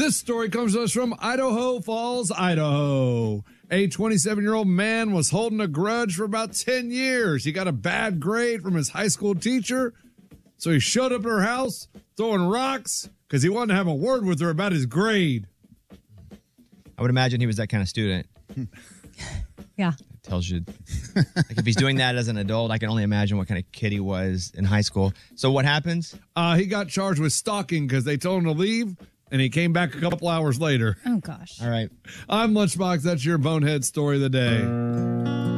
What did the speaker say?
This story comes to us from Idaho Falls, Idaho. A 27-year-old man was holding a grudge for about 10 years. He got a bad grade from his high school teacher, so he showed up at her house throwing rocks because he wanted to have a word with her about his grade. I would imagine he was that kind of student. Yeah. It tells you. Like if he's doing that as an adult, I can only imagine what kind of kid he was in high school. So what happens? He got charged with stalking because they told him to leave, and he came back a couple hours later. Oh, gosh. All right. I'm Lunchbox. That's your bonehead story of the day.